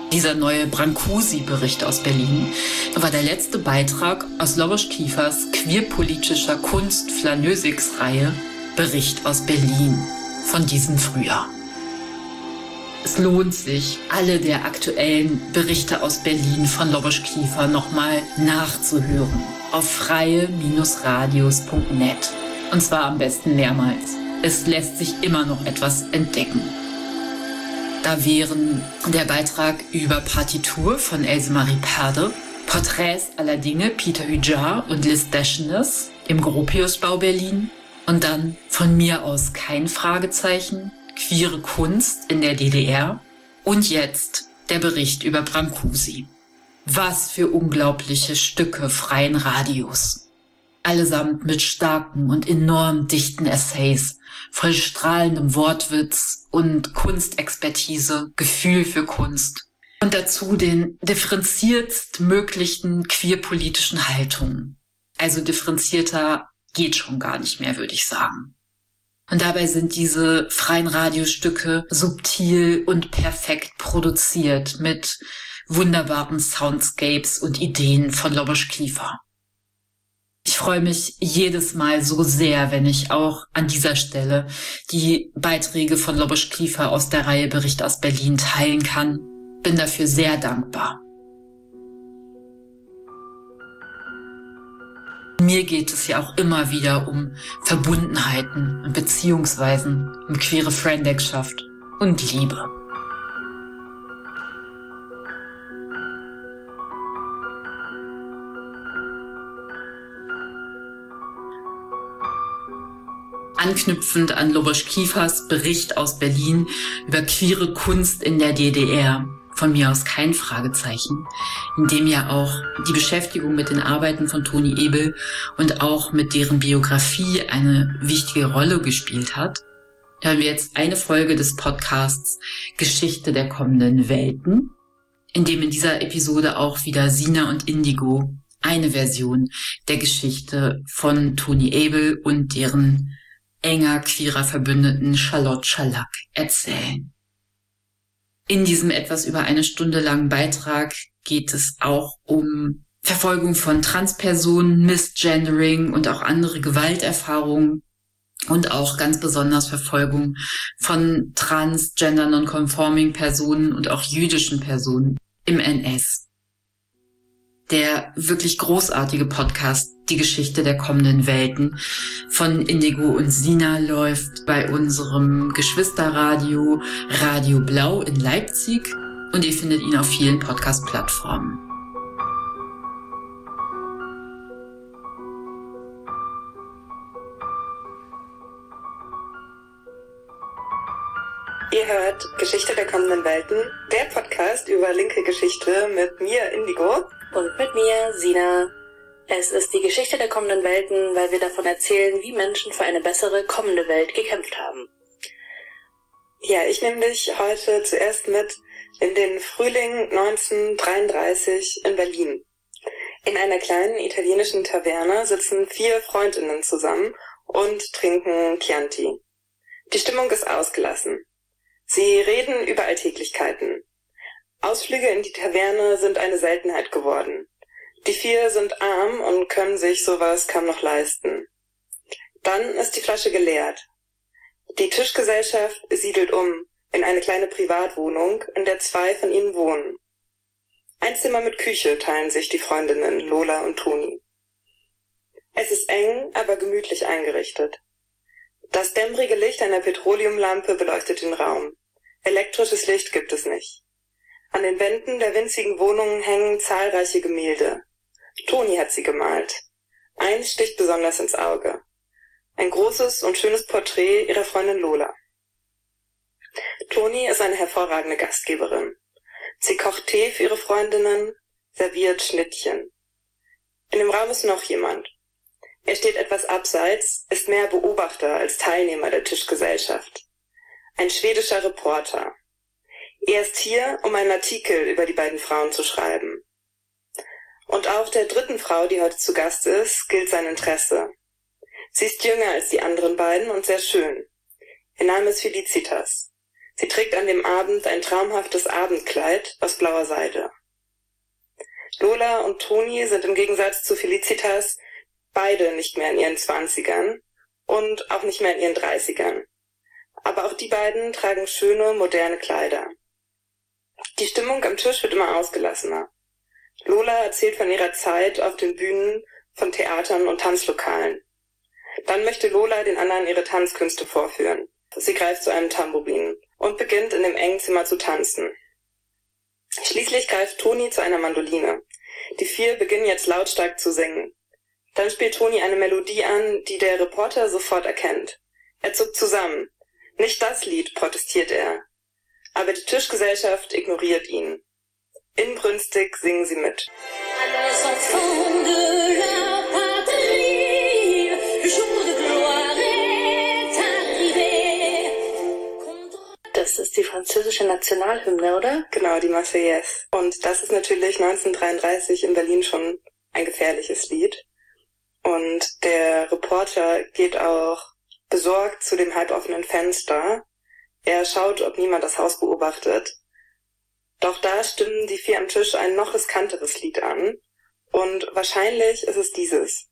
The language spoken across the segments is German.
Dieser neue Brancusi-Bericht aus Berlin war der letzte Beitrag aus Lobos Kiefers queerpolitischer Kunst-Flanösix-Reihe Bericht aus Berlin von diesem Frühjahr. Es lohnt sich, alle der aktuellen Berichte aus Berlin von Lobos Kiefer nochmal nachzuhören auf freie-radios.net. Und zwar am besten mehrmals. Es lässt sich immer noch etwas entdecken. Da wären der Beitrag über Partitur von Else Marie Perde, Porträts aller Dinge Peter Hujar und Liz Deschnes im Gropiusbau Berlin und dann von mir aus kein Fragezeichen, queere Kunst in der DDR und jetzt der Bericht über Brancusi. Was für unglaubliche Stücke freien Radios. Allesamt mit starken und enorm dichten Essays, voll strahlendem Wortwitz und Kunstexpertise, Gefühl für Kunst. Und dazu den differenziertst möglichen queerpolitischen Haltungen. Also differenzierter geht schon gar nicht mehr, würde ich sagen. Und dabei sind diese freien Radiostücke subtil und perfekt produziert mit wunderbaren Soundscapes und Ideen von Lobos Kiefer. Ich freue mich jedes Mal so sehr, wenn ich auch an dieser Stelle die Beiträge von Lobos Kiefer aus der Reihe Bericht aus Berlin teilen kann. Bin dafür sehr dankbar. Mir geht es ja auch immer wieder um Verbundenheiten und Beziehungsweisen, um queere Freundschaft und Liebe. Anknüpfend an Lobos Kiefers Bericht aus Berlin über queere Kunst in der DDR, von mir aus kein Fragezeichen, in dem ja auch die Beschäftigung mit den Arbeiten von Toni Ebel und auch mit deren Biografie eine wichtige Rolle gespielt hat, hören wir jetzt eine Folge des Podcasts Geschichte der kommenden Welten, in dem in dieser Episode auch wieder Sina und Indigo eine Version der Geschichte von Toni Ebel und deren enger queerer Verbündeten Charlotte Schalack erzählen. In diesem etwas über eine Stunde langen Beitrag geht es auch um Verfolgung von Transpersonen, Misgendering und auch andere Gewalterfahrungen und auch ganz besonders Verfolgung von trans, gender non-conforming Personen und auch jüdischen Personen im NS. Der wirklich großartige Podcast Die Geschichte der kommenden Welten von Indigo und Sina läuft bei unserem Geschwisterradio Radio Blau in Leipzig und ihr findet ihn auf vielen Podcast-Plattformen. Ihr hört Geschichte der kommenden Welten, der Podcast über linke Geschichte mit mir, Indigo. Und mit mir, Sina. Es ist die Geschichte der kommenden Welten, weil wir davon erzählen, wie Menschen für eine bessere kommende Welt gekämpft haben. Ja, ich nehme dich heute zuerst mit in den Frühling 1933 in Berlin. In einer kleinen italienischen Taverne sitzen 4 Freundinnen zusammen und trinken Chianti. Die Stimmung ist ausgelassen. Sie reden über Alltäglichkeiten. Ausflüge in die Taverne sind eine Seltenheit geworden. Die 4 sind arm und können sich sowas kaum noch leisten. Dann ist die Flasche geleert. Die Tischgesellschaft siedelt um in eine kleine Privatwohnung, in der 2 von ihnen wohnen. Ein Zimmer mit Küche teilen sich die Freundinnen Lola und Toni. Es ist eng, aber gemütlich eingerichtet. Das dämmerige Licht einer Petroleumlampe beleuchtet den Raum. Elektrisches Licht gibt es nicht. An den Wänden der winzigen Wohnungen hängen zahlreiche Gemälde. Toni hat sie gemalt. Eins sticht besonders ins Auge. Ein großes und schönes Porträt ihrer Freundin Lola. Toni ist eine hervorragende Gastgeberin. Sie kocht Tee für ihre Freundinnen, serviert Schnittchen. In dem Raum ist noch jemand. Er steht etwas abseits, ist mehr Beobachter als Teilnehmer der Tischgesellschaft. Ein schwedischer Reporter. Er ist hier, um einen Artikel über die beiden Frauen zu schreiben. Und auch der dritten Frau, die heute zu Gast ist, gilt sein Interesse. Sie ist jünger als die anderen beiden und sehr schön. Ihr Name ist Felicitas. Sie trägt an dem Abend ein traumhaftes Abendkleid aus blauer Seide. Lola und Toni sind im Gegensatz zu Felicitas beide nicht mehr in ihren 20ern und auch nicht mehr in ihren 30ern. Aber auch die beiden tragen schöne, moderne Kleider. Die Stimmung am Tisch wird immer ausgelassener. Lola erzählt von ihrer Zeit auf den Bühnen von Theatern und Tanzlokalen. Dann möchte Lola den anderen ihre Tanzkünste vorführen. Sie greift zu einem Tambourin und beginnt in dem engen Zimmer zu tanzen. Schließlich greift Toni zu einer Mandoline. Die vier beginnen jetzt lautstark zu singen. Dann spielt Toni eine Melodie an, die der Reporter sofort erkennt. Er zuckt zusammen. Nicht das Lied, protestiert er. Aber die Tischgesellschaft ignoriert ihn. Inbrünstig singen sie mit. Das ist die französische Nationalhymne, oder? Genau, die Marseillaise. Und das ist natürlich 1933 in Berlin schon ein gefährliches Lied. Und der Reporter geht auch besorgt zu dem halboffenen Fenster. Er schaut, ob niemand das Haus beobachtet. Doch da stimmen die vier am Tisch ein noch riskanteres Lied an. Und wahrscheinlich ist es dieses.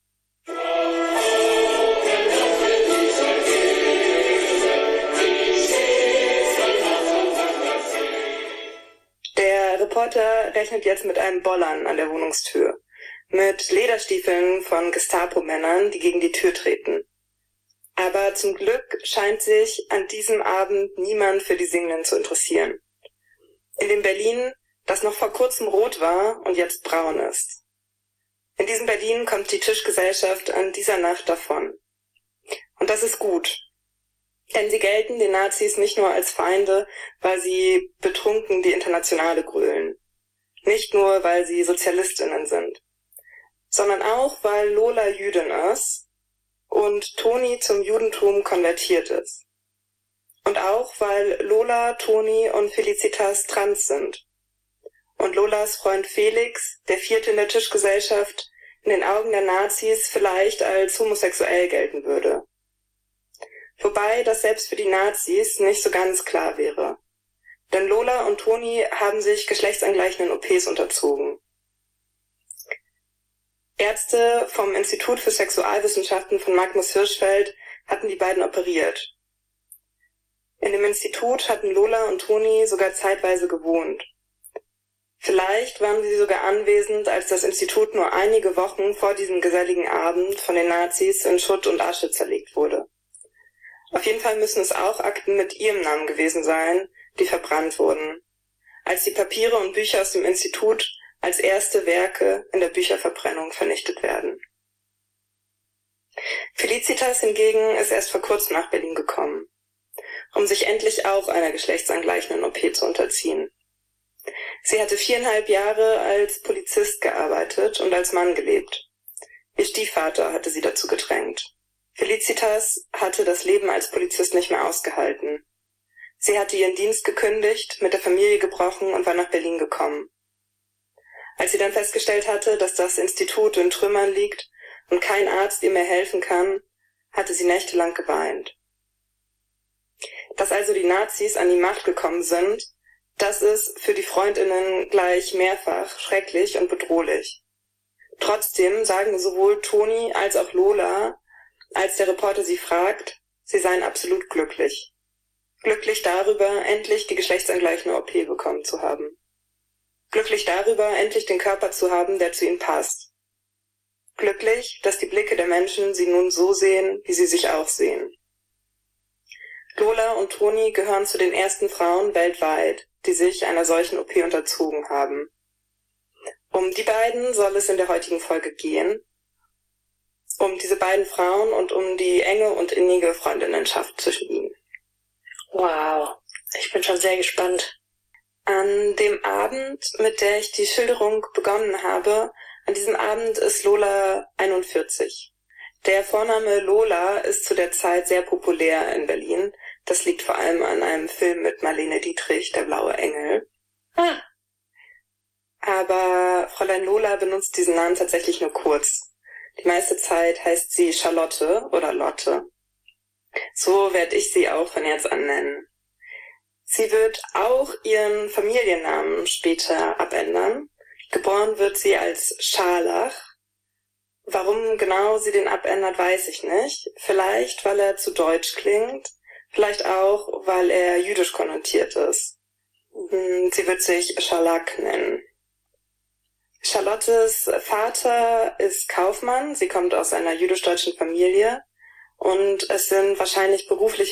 Der Reporter rechnet jetzt mit einem Bollern an der Wohnungstür. Mit Lederstiefeln von Gestapo-Männern, die gegen die Tür treten. Aber zum Glück scheint sich an diesem Abend niemand für die Singenden zu interessieren. In dem Berlin, das noch vor kurzem rot war und jetzt braun ist. In diesem Berlin kommt die Tischgesellschaft an dieser Nacht davon. Und das ist gut. Denn sie gelten den Nazis nicht nur als Feinde, weil sie betrunken die Internationale grölen. Nicht nur, weil sie SozialistInnen sind. Sondern auch, weil Lola Jüdin ist und Toni zum Judentum konvertiert ist. Und auch, weil Lola, Toni und Felicitas trans sind. Und Lolas Freund Felix, der vierte in der Tischgesellschaft, in den Augen der Nazis vielleicht als homosexuell gelten würde. Wobei das selbst für die Nazis nicht so ganz klar wäre. Denn Lola und Toni haben sich geschlechtsangleichenden OPs unterzogen. Ärzte vom Institut für Sexualwissenschaften von Magnus Hirschfeld hatten die beiden operiert. In dem Institut hatten Lola und Toni sogar zeitweise gewohnt. Vielleicht waren sie sogar anwesend, als das Institut nur einige Wochen vor diesem geselligen Abend von den Nazis in Schutt und Asche zerlegt wurde. Auf jeden Fall müssen es auch Akten mit ihrem Namen gewesen sein, die verbrannt wurden, als die Papiere und Bücher aus dem Institut als erste Werke in der Bücherverbrennung vernichtet werden. Felicitas hingegen ist erst vor kurzem nach Berlin gekommen, um sich endlich auch einer geschlechtsangleichenden OP zu unterziehen. Sie hatte 4,5 Jahre als Polizist gearbeitet und als Mann gelebt. Ihr Stiefvater hatte sie dazu gedrängt. Felicitas hatte das Leben als Polizist nicht mehr ausgehalten. Sie hatte ihren Dienst gekündigt, mit der Familie gebrochen und war nach Berlin gekommen. Als sie dann festgestellt hatte, dass das Institut in Trümmern liegt und kein Arzt ihr mehr helfen kann, hatte sie nächtelang geweint. Dass also die Nazis an die Macht gekommen sind, das ist für die Freundinnen gleich mehrfach schrecklich und bedrohlich. Trotzdem sagen sowohl Toni als auch Lola, als der Reporter sie fragt, sie seien absolut glücklich. Glücklich darüber, endlich die geschlechtsangleichende OP bekommen zu haben. Glücklich darüber, endlich den Körper zu haben, der zu ihnen passt. Glücklich, dass die Blicke der Menschen sie nun so sehen, wie sie sich auch sehen. Lola und Toni gehören zu den ersten Frauen weltweit, die sich einer solchen OP unterzogen haben. Um die beiden soll es in der heutigen Folge gehen. Um diese beiden Frauen und um die enge und innige Freundinnenschaft zwischen ihnen. Wow, ich bin schon sehr gespannt. An dem Abend, mit der ich die Schilderung begonnen habe, an diesem Abend ist Lola 41. Der Vorname Lola ist zu der Zeit sehr populär in Berlin. Das liegt vor allem an einem Film mit Marlene Dietrich, Der blaue Engel. Aber Fräulein Lola benutzt diesen Namen tatsächlich nur kurz. Die meiste Zeit heißt sie Charlotte oder Lotte. So werde ich sie auch von jetzt an nennen. Sie wird auch ihren Familiennamen später abändern. Geboren wird sie als Scharlach. Warum genau sie den abändert, weiß ich nicht. Vielleicht, weil er zu deutsch klingt. Vielleicht auch, weil er jüdisch konnotiert ist. Sie wird sich Scharlak nennen. Charlottes Vater ist Kaufmann. Sie kommt aus einer jüdisch-deutschen Familie. Und es sind wahrscheinlich berufliche